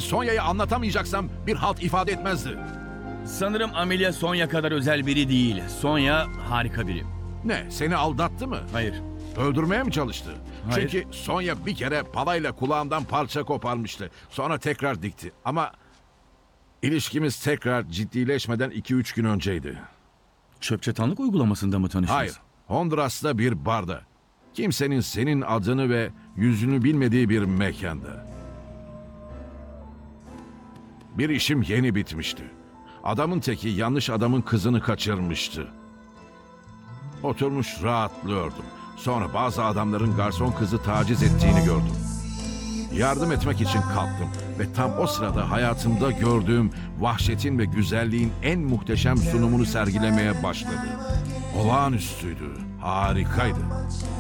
Sonya'yı anlatamayacaksam bir halt ifade etmezdi. Sanırım Amelia Sonya kadar özel biri değil. Sonya harika biri. Ne, seni aldattı mı? Hayır. Öldürmeye mi çalıştı? Hayır. Çünkü Sonya bir kere palayla kulağımdan parça koparmıştı. Sonra tekrar dikti. Ama ilişkimiz tekrar ciddileşmeden 2-3 gün önceydi. Çöp çatanlık uygulamasında mı tanıştınız? Hayır, Honduras'ta bir barda. Kimsenin senin adını ve yüzünü bilmediği bir mekanda. Bir işim yeni bitmişti. Adamın teki yanlış adamın kızını kaçırmıştı. Oturmuş rahatlıyordum. Sonra bazı adamların garson kızı taciz ettiğini gördüm. Yardım etmek için kalktım ve tam o sırada hayatımda gördüğüm vahşetin ve güzelliğin en muhteşem sunumunu sergilemeye başladı. Olağanüstüydü, harikaydı.